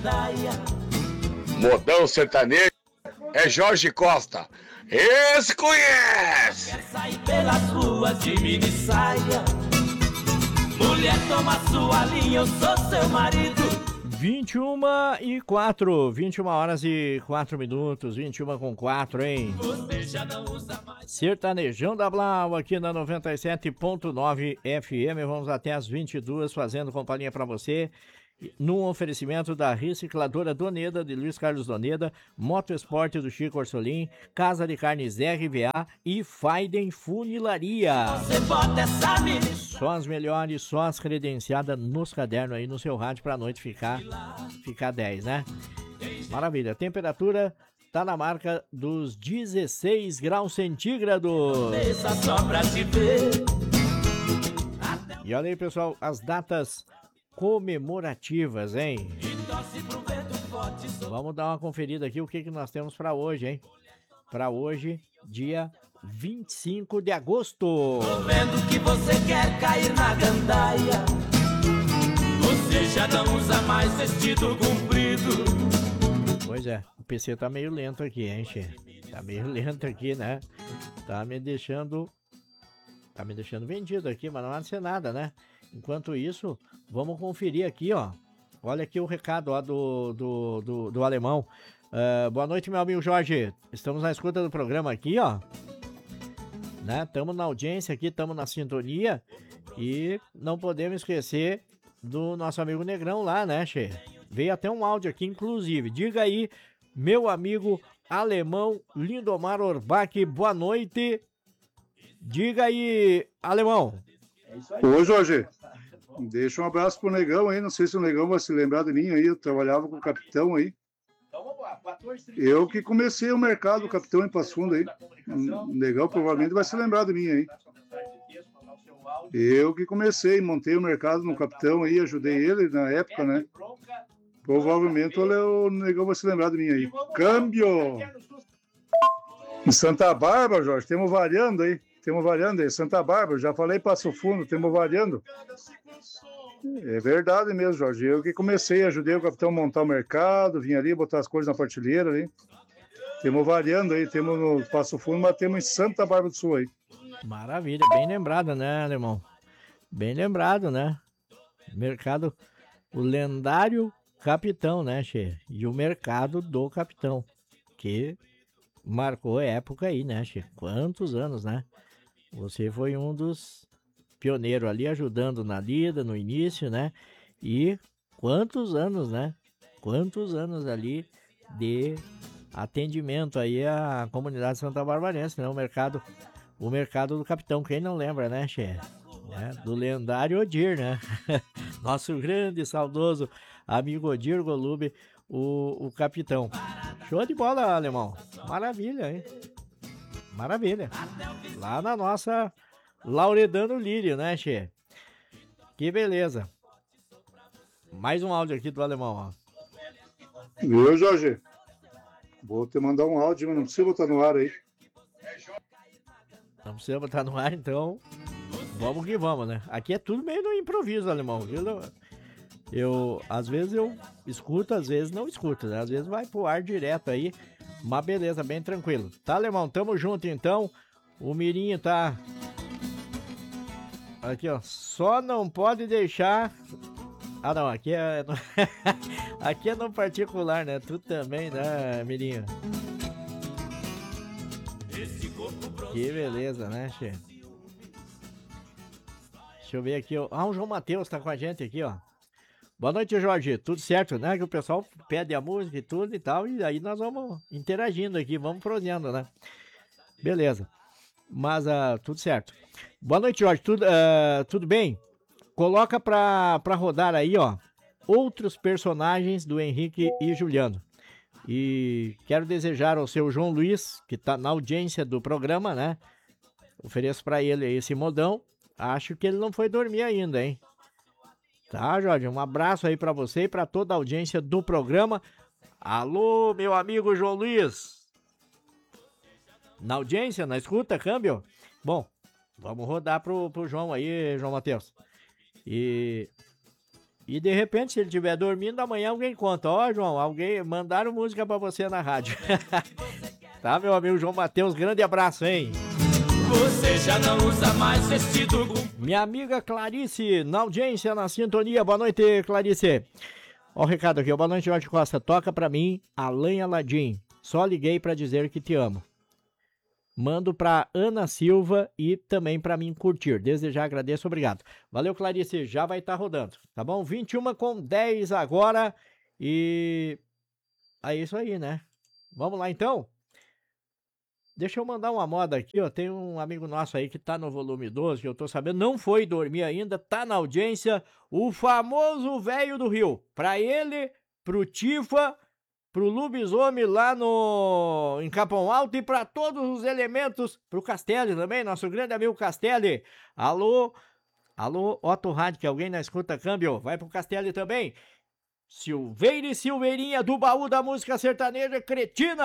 Modão sertanejo é Jorge Costa. Esse conhece! Quer sair pelas ruas de mini saia. Mulher, toma sua linha, eu sou seu marido. 21h04, 21h04, 21h04, hein? Você já não usa mais. Sertanejão da Blau, aqui na 97.9 FM. Vamos até as 22 fazendo companhia para você. Num oferecimento da Recicladora Doneda, de Luiz Carlos Doneda, Moto Esporte do Chico Orsolim, Casa de Carnes RVA e Faiden Funilaria. Você bota essa menina. Só as melhores, só as credenciadas nos cadernos aí no seu rádio pra noite ficar 10, né? Maravilha. A temperatura tá na marca dos 16 graus centígrados. Só pra te ver. E olha aí, pessoal, as datas comemorativas, hein? Vamos dar uma conferida aqui o que nós temos para hoje, hein? Para hoje, dia 25 de agosto. Tô vendo que você quer cair na gandaia. Você já não usa mais vestido comprido. Pois é, o PC tá meio lento aqui, hein, che? Tá meio lento aqui, né? Tá me deixando vendido aqui, mas não vai ser nada, né? Enquanto isso, vamos conferir aqui, ó. Olha aqui o recado ó, do alemão. Boa noite, meu amigo Jorge. Estamos na escuta do programa aqui, ó. Né? Estamos na audiência aqui, estamos na sintonia. E não podemos esquecer do nosso amigo Negrão lá, né, che? Veio até um áudio aqui, inclusive. Diga aí, meu amigo alemão Lindomar Orbach, boa noite. Diga aí, alemão. Ô, Jorge, deixa um abraço pro Negão aí, não sei se o Negão vai se lembrar de mim aí, eu trabalhava com o capitão aí. Eu que comecei o mercado do capitão em Passo Fundo aí. O Negão provavelmente vai se lembrar de mim aí. Eu que comecei, montei o mercado no capitão aí, ajudei ele na época, né? Provavelmente o Negão vai se lembrar de mim aí. Câmbio! Em Santa Bárbara, Jorge, temos variando aí. Santa Bárbara, já falei Passo Fundo, temos variando. É verdade mesmo, Jorge. Eu que comecei, ajudei o capitão a montar o mercado, vim ali, botar as coisas na prateleira ali. Temos variando aí, temos no Passo Fundo, mas temos em Santa Bárbara do Sul aí. Maravilha, bem lembrado, né, alemão? Bem lembrado, né? Mercado, o lendário capitão, né, che? E o mercado do capitão, que marcou a época aí, né, che? Quantos anos, né? Você foi um dos pioneiros ali, ajudando na lida, no início, né? E quantos anos, né? Quantos anos ali de atendimento aí à comunidade Santa Barbarense, né? O mercado do capitão, quem não lembra, né, che? Né? Do lendário Odir, né? Nosso grande, saudoso amigo Odir Golube, o capitão. Show de bola, alemão. Maravilha, hein? Maravilha. Lá na nossa Lauredano Lírio, né, che? Que beleza. Mais um áudio aqui do alemão, ó. Viu, Jorge? Vou te mandar um áudio, mas não precisa botar no ar aí. Não precisa botar no ar, então vamos que vamos, né? Aqui é tudo meio no improviso, alemão, viu? Às vezes eu escuto, às vezes não escuto, né? Às vezes vai pro ar direto aí, mas beleza, bem tranquilo. Tá, alemão? Tamo junto, então. O Mirinho tá... Aqui, ó. Só não pode deixar... Ah, não. Aqui é... Aqui é no particular, né? Tu também, né, Mirinho? Que beleza, né, che? Deixa eu ver aqui, ó. Ah, o João Matheus tá com a gente aqui, ó. Boa noite, Jorge. Tudo certo, né? Que o pessoal pede a música e tudo e tal. E aí nós vamos interagindo aqui, vamos prosseando, né? Beleza. Mas tudo certo. Boa noite, Jorge. Tudo bem? Coloca pra rodar aí, ó. Outros personagens do Henrique e Juliano. E quero desejar ao seu João Luiz, que tá na audiência do programa, né? Ofereço pra ele esse modão. Acho que ele não foi dormir ainda, hein? Tá, Jorge? Um abraço aí pra você e pra toda a audiência do programa. Alô, meu amigo João Luiz. Na audiência, na escuta, câmbio? Bom, vamos rodar pro João aí, João Matheus. E E de repente, se ele estiver dormindo, amanhã alguém conta. Ó, João, alguém mandaram música pra você na rádio. Tá, meu amigo João Matheus? Grande abraço, hein? Você já não usa mais vestido. Minha amiga Clarice, na audiência, na sintonia. Boa noite, Clarice. Ó o recado aqui. Boa noite, Jorge Costa. Toca pra mim, Alain Aladim. Só liguei pra dizer que te amo. Mando pra Ana Silva e também pra mim curtir. Desde já agradeço, obrigado. Valeu, Clarice, já vai estar rodando, tá bom? 21h10 agora e é isso aí, né? Vamos lá, então? Deixa eu mandar uma moda aqui, ó. Tem um amigo nosso aí que tá no volume 12, que eu tô sabendo, não foi dormir ainda, tá na audiência, o famoso velho do Rio. Pra ele, pro Tifa, pro lobisomem lá em Capão Alto e para todos os elementos, pro Castelli também, nosso grande amigo Castelli. Alô, Otto Rádio, que alguém na escuta câmbio, vai pro Castelli também. Silveira e Silveirinha do baú da música sertaneja cretina.